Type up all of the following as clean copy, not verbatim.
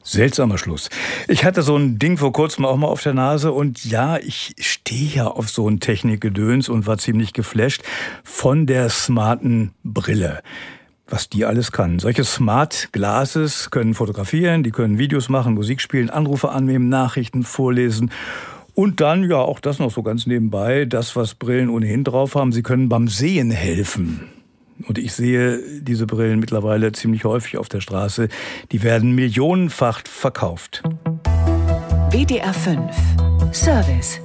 Seltsamer Schluss. Ich hatte so ein Ding vor kurzem auch mal auf der Nase und ja, ich stehe ja auf so ein Technikgedöns und war ziemlich geflasht von der smarten Brille. Was die alles kann. Solche Smart Glasses können fotografieren, die können Videos machen, Musik spielen, Anrufe annehmen, Nachrichten vorlesen. Und dann, ja, auch das noch so ganz nebenbei, das, was Brillen ohnehin drauf haben, sie können beim Sehen helfen. Und ich sehe diese Brillen mittlerweile ziemlich häufig auf der Straße. Die werden millionenfach verkauft. WDR 5 Service.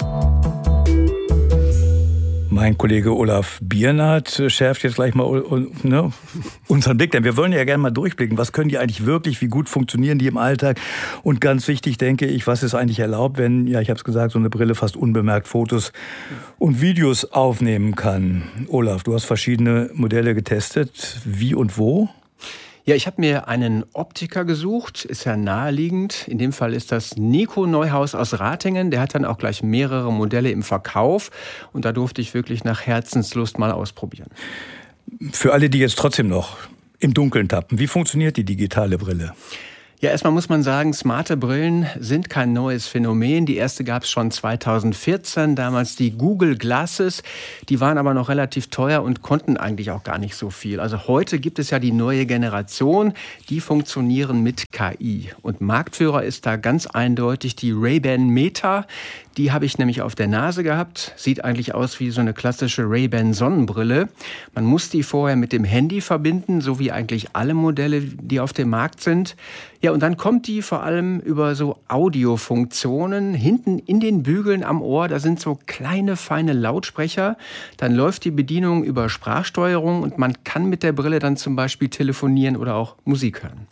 Mein Kollege Olaf Biernat schärft jetzt gleich mal unseren Blick, denn wir wollen ja gerne mal durchblicken. Was können die eigentlich wirklich, wie gut funktionieren die im Alltag? Und ganz wichtig, denke ich, was ist eigentlich erlaubt, wenn, ja, ich habe es gesagt, so eine Brille fast unbemerkt Fotos und Videos aufnehmen kann? Olaf, du hast verschiedene Modelle getestet. Wie und wo? Ja, ich habe mir einen Optiker gesucht, ist ja naheliegend. In dem Fall ist das Nico Neuhaus aus Ratingen. Der hat dann auch gleich mehrere Modelle im Verkauf. Und da durfte ich wirklich nach Herzenslust mal ausprobieren. Für alle, die jetzt trotzdem noch im Dunkeln tappen, wie funktioniert die digitale Brille? Ja, erstmal muss man sagen, smarte Brillen sind kein neues Phänomen. Die erste gab es schon 2014, damals die Google Glasses. Die waren aber noch relativ teuer und konnten eigentlich auch gar nicht so viel. Also heute gibt es ja die neue Generation, die funktionieren mit KI. Und Marktführer ist da ganz eindeutig die Ray-Ban Meta. Die habe ich nämlich auf der Nase gehabt. Sieht eigentlich aus wie so eine klassische Ray-Ban Sonnenbrille. Man muss die vorher mit dem Handy verbinden, so wie eigentlich alle Modelle, die auf dem Markt sind. Ja, und dann kommt die vor allem über so Audiofunktionen hinten in den Bügeln am Ohr. Da sind so kleine, feine Lautsprecher. Dann läuft die Bedienung über Sprachsteuerung und man kann mit der Brille dann zum Beispiel telefonieren oder auch Musik hören.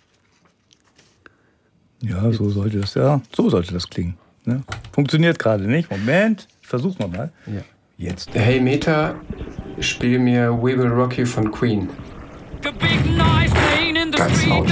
Ja, so sollte das klingen. Ne? Funktioniert gerade nicht. Moment, ich versuch's mal. Ja. Jetzt. Hey Meta, spiel mir We Will Rock You von Queen. Ganz laut.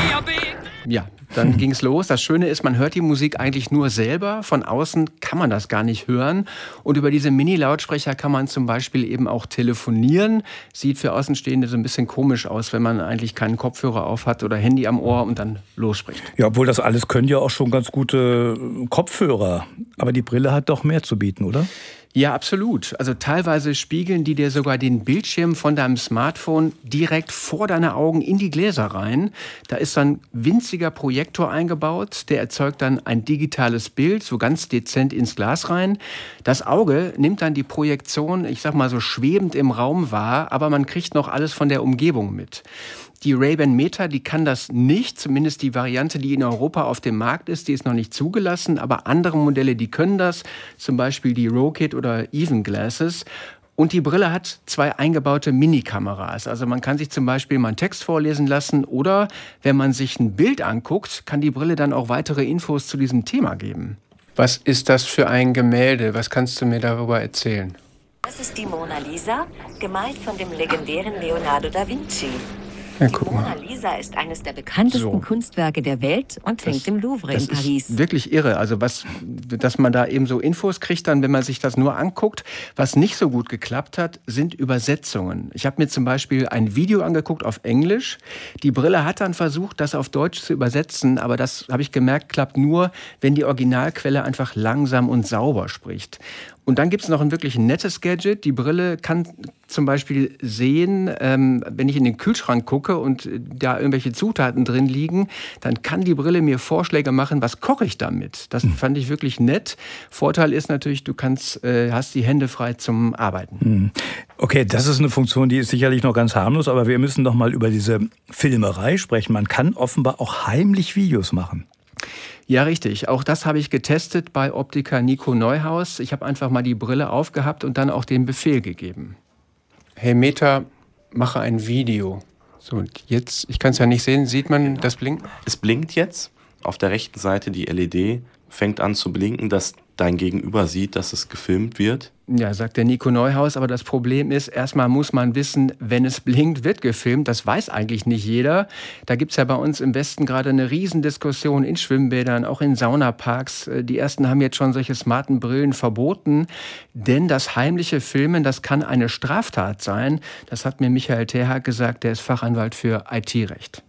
Ja, dann ging's los. Das Schöne ist, man hört die Musik eigentlich nur selber. Von außen kann man das gar nicht hören. Und über diese Mini-Lautsprecher kann man zum Beispiel eben auch telefonieren. Sieht für Außenstehende so ein bisschen komisch aus, wenn man eigentlich keinen Kopfhörer auf hat oder Handy am Ohr und dann losspricht. Ja, obwohl das alles können ja auch schon ganz gute Kopfhörer. Aber die Brille hat doch mehr zu bieten, oder? Ja, absolut. Also teilweise spiegeln die dir sogar den Bildschirm von deinem Smartphone direkt vor deine Augen in die Gläser rein. Da ist so ein winziger Projektor eingebaut, der erzeugt dann ein digitales Bild, so ganz dezent ins Glas rein. Das Auge nimmt dann die Projektion, ich sag mal so schwebend im Raum wahr, aber man kriegt noch alles von der Umgebung mit. Die Ray-Ban Meta, die kann das nicht, zumindest die Variante, die in Europa auf dem Markt ist, die ist noch nicht zugelassen, aber andere Modelle, die können das, zum Beispiel die Rokit oder Even Glasses. Und die Brille hat 2 eingebaute Minikameras. Also man kann sich zum Beispiel mal einen Text vorlesen lassen oder wenn man sich ein Bild anguckt, kann die Brille dann auch weitere Infos zu diesem Thema geben. Was ist das für ein Gemälde? Was kannst du mir darüber erzählen? Das ist die Mona Lisa, gemalt von dem legendären Leonardo da Vinci. Ja, die Mona Lisa ist eines der bekanntesten Kunstwerke der Welt und hängt im Louvre in Paris. Das ist wirklich irre. Also dass man da eben so Infos kriegt, dann, wenn man sich das nur anguckt. Was nicht so gut geklappt hat, sind Übersetzungen. Ich habe mir zum Beispiel ein Video angeguckt auf Englisch. Die Brille hat dann versucht, das auf Deutsch zu übersetzen, aber das, habe ich gemerkt, klappt nur, wenn die Originalquelle einfach langsam und sauber spricht. Und dann gibt es noch ein wirklich nettes Gadget. Die Brille kann zum Beispiel sehen, wenn ich in den Kühlschrank gucke und da irgendwelche Zutaten drin liegen, dann kann die Brille mir Vorschläge machen, was koche ich damit. Das fand ich wirklich nett. Vorteil ist natürlich, du hast die Hände frei zum Arbeiten. Okay, das ist eine Funktion, die ist sicherlich noch ganz harmlos, aber wir müssen noch mal über diese Filmerei sprechen. Man kann offenbar auch heimlich Videos machen. Ja, richtig. Auch das habe ich getestet bei Optiker Nico Neuhaus. Ich habe einfach mal die Brille aufgehabt und dann auch den Befehl gegeben. Hey Meta, mache ein Video. So, und jetzt, ich kann es ja nicht sehen, sieht man das Blinken? Es blinkt jetzt. Auf der rechten Seite die LED fängt an zu blinken, dass dein Gegenüber sieht, dass es gefilmt wird. Ja, sagt der Nico Neuhaus, aber das Problem ist, erstmal muss man wissen, wenn es blinkt, wird gefilmt. Das weiß eigentlich nicht jeder. Da gibt's ja bei uns im Westen gerade eine Riesendiskussion in Schwimmbädern, auch in Saunaparks. Die ersten haben jetzt schon solche smarten Brillen verboten, denn das heimliche Filmen, das kann eine Straftat sein. Das hat mir Michael Terhaag gesagt, der ist Fachanwalt für IT-Recht.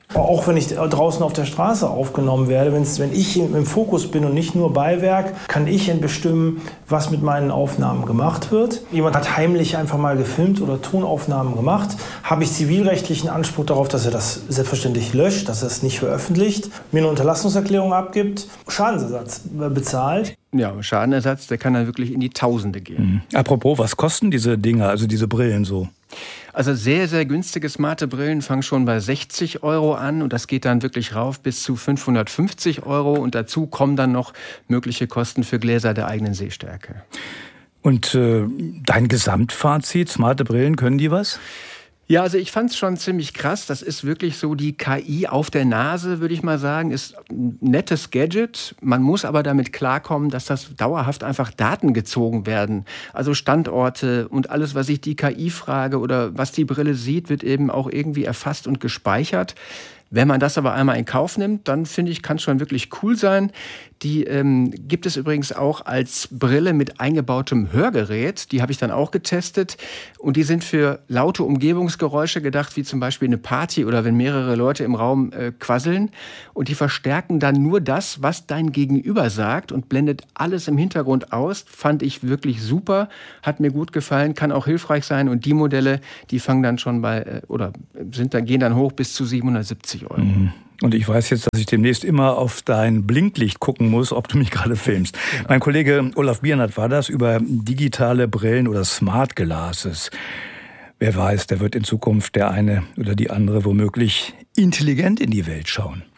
Auch wenn ich draußen auf der Straße aufgenommen werde, wenn ich im Fokus bin und nicht nur Beiwerk, kann ich bestimmen, was mit meinen Aufnahmen gemacht wird. Jemand hat heimlich einfach mal gefilmt oder Tonaufnahmen gemacht. Habe ich zivilrechtlichen Anspruch darauf, dass er das selbstverständlich löscht, dass er es nicht veröffentlicht, mir eine Unterlassungserklärung abgibt, Schadensersatz bezahlt. Ja, Schadenersatz, der kann dann wirklich in die Tausende gehen. Apropos, was kosten diese Dinger, also diese Brillen so? Also sehr, sehr günstige smarte Brillen fangen schon bei 60 € an und das geht dann wirklich rauf bis zu 550 € und dazu kommen dann noch mögliche Kosten für Gläser der eigenen Sehstärke. Und dein Gesamtfazit, smarte Brillen, können die was? Ja, also ich fand es schon ziemlich krass. Das ist wirklich so die KI auf der Nase, würde ich mal sagen. Ist ein nettes Gadget. Man muss aber damit klarkommen, dass das dauerhaft einfach Daten gezogen werden. Also Standorte und alles, was ich die KI frage oder was die Brille sieht, wird eben auch irgendwie erfasst und gespeichert. Wenn man das aber einmal in Kauf nimmt, dann finde ich, kann es schon wirklich cool sein. Die gibt es übrigens auch als Brille mit eingebautem Hörgerät. Die habe ich dann auch getestet. Und die sind für laute Umgebungsgeräusche gedacht, wie zum Beispiel eine Party oder wenn mehrere Leute im Raum quasseln. Und die verstärken dann nur das, was dein Gegenüber sagt und blendet alles im Hintergrund aus. Fand ich wirklich super, hat mir gut gefallen, kann auch hilfreich sein. Und die Modelle, die fangen dann schon gehen dann hoch bis zu 770 €. Und ich weiß jetzt, dass ich demnächst immer auf dein Blinklicht gucken muss, ob du mich gerade filmst. Genau. Mein Kollege Olaf Biernat war das über digitale Brillen oder Smart Glasses. Wer weiß, da wird in Zukunft der eine oder die andere womöglich intelligent in die Welt schauen.